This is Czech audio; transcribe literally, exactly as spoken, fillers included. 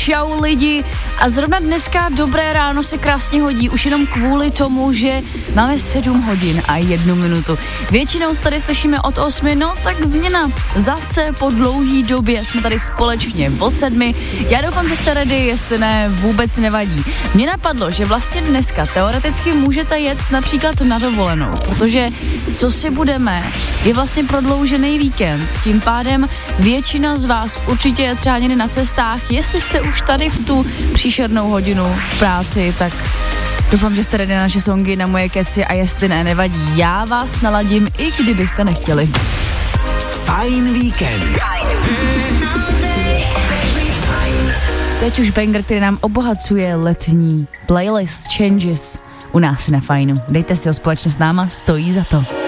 čau lidi. A zrovna dneska dobré ráno se krásně hodí, už jenom kvůli tomu, že máme sedm hodin a jednu minutu. Většinou se tady slyšíme od osmi, no tak změna. Zase po dlouhý době jsme tady společně od sedmi. Já doufám, že jste ready, jestli ne, vůbec nevadí. Mně napadlo, že vlastně dneska teoreticky můžete jet například na dovolenou, protože co si budeme, je vlastně prodloužený víkend. Tím pádem většina z vás určitě je třeba někdy na cestách. Jestli jste už tady v tu příšernou hodinu v práci, tak doufám, že jste ready na naše songy, na moje keci a jestli ne, nevadí. Já vás naladím, i kdybyste nechtěli. Fajn víkend. Teď už banger, který nám obohacuje letní playlist Changes u nás na Fajnu. Dejte si ho společně s náma, stojí za to.